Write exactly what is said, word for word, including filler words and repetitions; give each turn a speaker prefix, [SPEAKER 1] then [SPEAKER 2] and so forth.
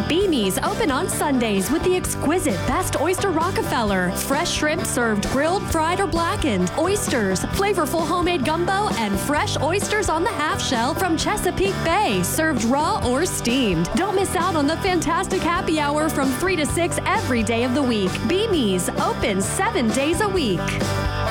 [SPEAKER 1] Beanie's open on Sundays with the exquisite best oyster Rockefeller. Fresh shrimp served grilled, fried, or blackened. Oysters, flavorful homemade gumbo, and fresh oysters on the half shell from Chesapeake Bay, served raw or steamed. Don't miss out on the fantastic happy hour from three to six every day of the week. Beanie's open seven days a week.